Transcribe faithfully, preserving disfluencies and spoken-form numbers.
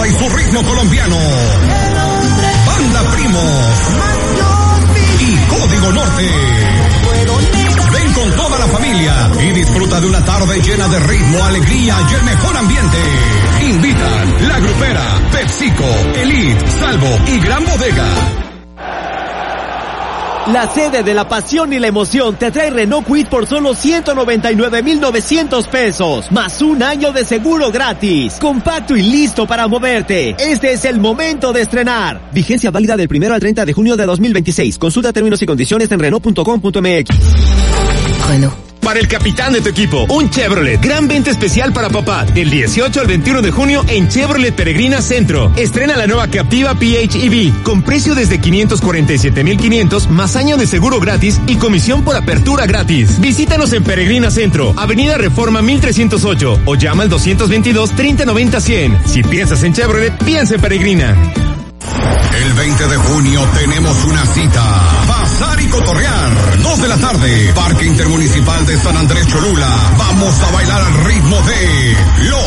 salsa y su ritmo colombiano. Banda Primos y Código Norte. Ven con toda la familia y disfruta de una tarde llena de ritmo, alegría y el mejor ambiente. Invitan La Grupera, PepsiCo, Elite, Salvo y Gran Bodega. La sede de la pasión y la emoción te trae Renault Kwid por solo ciento noventa y nueve mil novecientos pesos, más un año de seguro gratis. Compacto y listo para moverte. Este es el momento de estrenar. Vigencia válida del primero al treinta de junio de dos mil veintiséis. Consulta términos y condiciones en Renault punto com punto m x. Renault. Para el capitán de tu equipo, un Chevrolet. Gran venta especial para papá. Del dieciocho al veintiuno de junio en Chevrolet Peregrina Centro. Estrena la nueva Captiva P H E V con precio desde quinientos cuarenta y siete mil quinientos más año de seguro gratis y comisión por apertura gratis. Visítanos en Peregrina Centro, Avenida Reforma mil trescientos ocho o llama al doscientos veintidós, treinta noventa, cien. Si piensas en Chevrolet, piensa en Peregrina. El veinte de junio tenemos una cita. Pasar y cotorrear. Dos de la tarde. Parque Intermunicipal de San Andrés Cholula. Vamos a bailar al ritmo de los